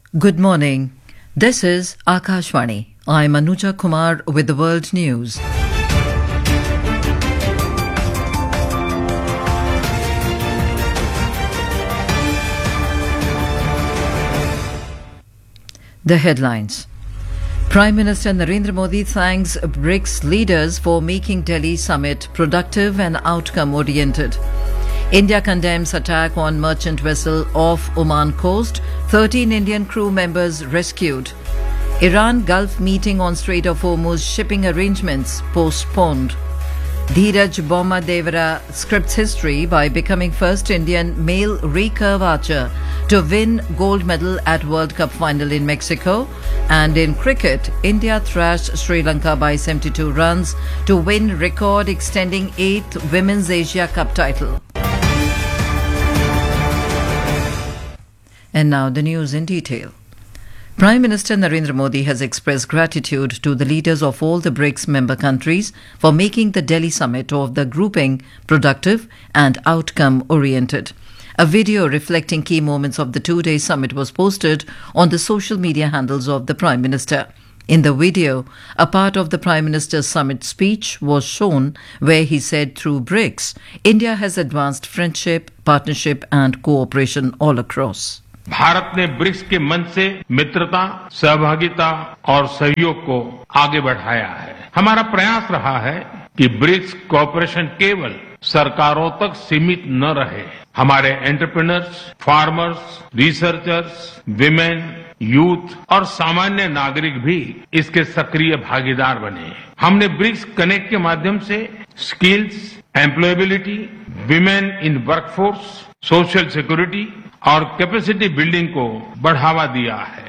Good morning. This is Akashvani. I'm Anuja Kumar with the world news. The headlines. Prime Minister Narendra Modi thanks BRICS leaders for making Delhi summit productive and outcome-oriented. India condemns attack on merchant vessel off Oman coast. 13 Indian crew members rescued. Iran Gulf meeting on Strait of Hormuz shipping arrangements postponed. Dheeraj Bommadevara scripts history by becoming first Indian male recurve archer to win gold medal at World Cup final in Mexico. And in cricket, India thrashed Sri Lanka by 72 runs to win record extending 8th Women's Asia Cup title. And now the news in detail. Prime Minister Narendra Modi has expressed gratitude to the leaders of all the BRICS member countries for making the Delhi summit of the grouping productive and outcome-oriented. A video reflecting key moments of the two-day summit was posted on the social media handles of the Prime Minister. In the video, a part of the Prime Minister's summit speech was shown where he said through BRICS, India has advanced friendship, partnership and cooperation all across. Bharat ने BRICS के मंच से मित्रता, सहभागिता और सहयोग को आगे बढ़ाया है। हमारा प्रयास रहा है कि ब्रिक्स कोऑपरेशन केवल सरकारों तक सीमित न रहे। हमारे entrepreneurs, farmers, researchers, women, youth और सामान्य नागरिक भी इसके सक्रिय भागीदार बने। हमने ब्रिक्स कनेक्ट के माध्यम से skills, employability, women in workforce, social security और कैपेसिटी बिल्डिंग को बढ़ावा दिया है।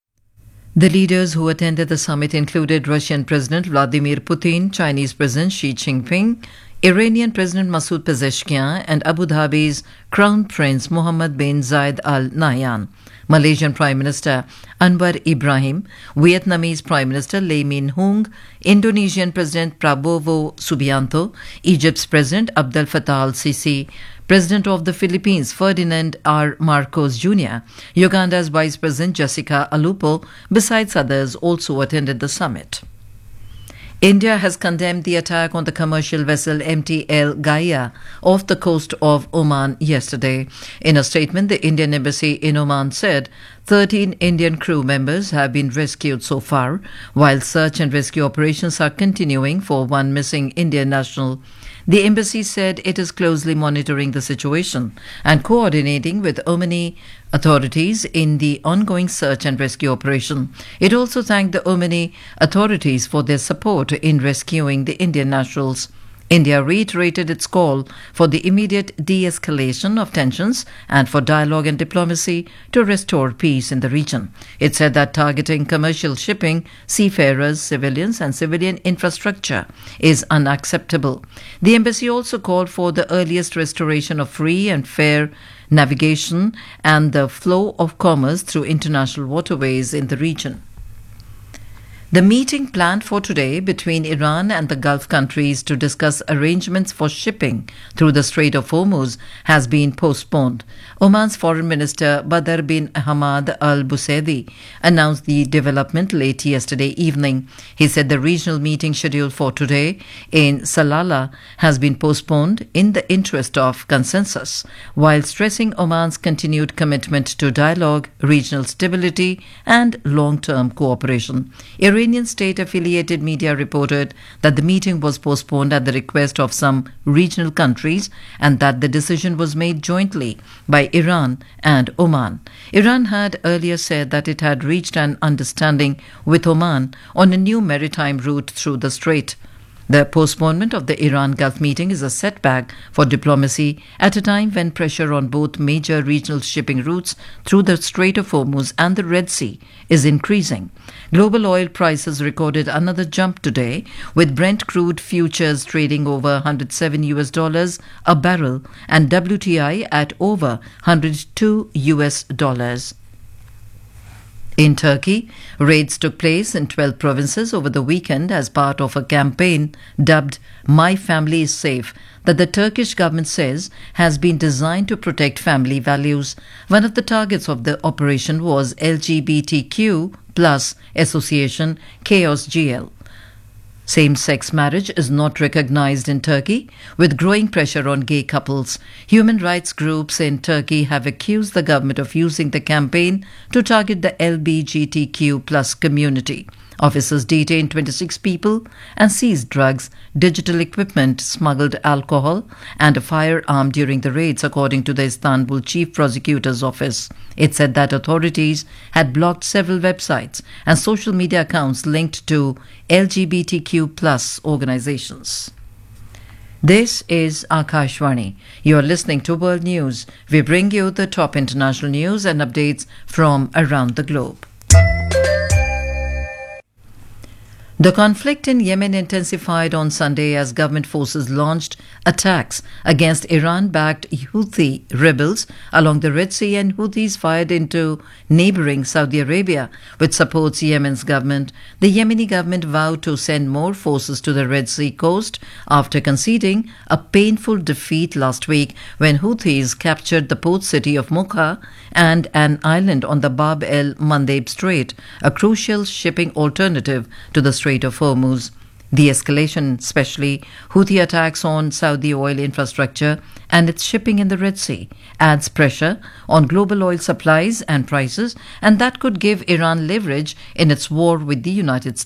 The leaders who attended the summit included Russian President Vladimir Putin, Chinese President Xi Jinping, Iranian President Masoud Pezeshkian and Abu Dhabi's Crown Prince Mohammed bin Zayed Al Nahyan, Malaysian Prime Minister Anwar Ibrahim, Vietnamese Prime Minister Lee Min Hoong, Indonesian President Prabowo Subianto, Egypt's President Abdel Fattah al-Sisi, President of the Philippines Ferdinand R. Marcos Jr., Uganda's Vice President Jessica Alupo, besides others, also attended the summit. India has condemned the attack on the commercial vessel MT El Gaia off the coast of Oman yesterday. In a statement, the Indian embassy in Oman said 13 Indian crew members have been rescued so far, while search and rescue operations are continuing for one missing Indian national. The embassy said it is closely monitoring the situation and coordinating with Omani authorities in the ongoing search and rescue operation. It also thanked the Omani authorities for their support in rescuing the Indian nationals. India reiterated its call for the immediate de-escalation of tensions and for dialogue and diplomacy to restore peace in the region. It said that targeting commercial shipping, seafarers, civilians and civilian infrastructure is unacceptable. The embassy also called for the earliest restoration of free and fair navigation and the flow of commerce through international waterways in the region. The meeting planned for today between Iran and the Gulf countries to discuss arrangements for shipping through the Strait of Hormuz has been postponed. Oman's Foreign Minister Badr bin Hamad Al Busaidi announced the development late yesterday evening. He said the regional meeting scheduled for today in Salalah has been postponed in the interest of consensus, while stressing Oman's continued commitment to dialogue, regional stability and long-term cooperation. Iranian state-affiliated media reported that the meeting was postponed at the request of some regional countries and that the decision was made jointly by Iran and Oman. Iran had earlier said that it had reached an understanding with Oman on a new maritime route through the strait. The postponement of the Iran Gulf meeting is a setback for diplomacy at a time when pressure on both major regional shipping routes through the Strait of Hormuz and the Red Sea is increasing. Global oil prices recorded another jump today, with Brent crude futures trading over $107 a barrel and WTI at over $102. In Turkey, raids took place in 12 provinces over the weekend as part of a campaign dubbed My Family is Safe that the Turkish government says has been designed to protect family values. One of the targets of the operation was LGBTQ plus association Chaos GL. Same-sex marriage is not recognized in Turkey, with growing pressure on gay couples. Human rights groups in Turkey have accused the government of using the campaign to target the LGBTQ plus community. Officers detained 26 people and seized drugs, digital equipment, smuggled alcohol and a firearm during the raids, according to the Istanbul Chief Prosecutor's Office. It said that authorities had blocked several websites and social media accounts linked to LGBTQ plus organizations. This is Akashvani. You are listening to World News. We bring you the top international news and updates from around the globe. The conflict in Yemen intensified on Sunday as government forces launched attacks against Iran-backed Houthi rebels along the Red Sea, and Houthis fired into neighboring Saudi Arabia, which supports Yemen's government. The Yemeni government vowed to send more forces to the Red Sea coast after conceding a painful defeat last week when Houthis captured the port city of Mocha and an island on the Bab el-Mandeb Strait, a crucial shipping alternative to the Strait of Hormuz. The escalation, especially Houthi attacks on Saudi oil infrastructure and its shipping in the Red Sea, adds pressure on global oil supplies and prices, and that could give Iran leverage in its war with the United States.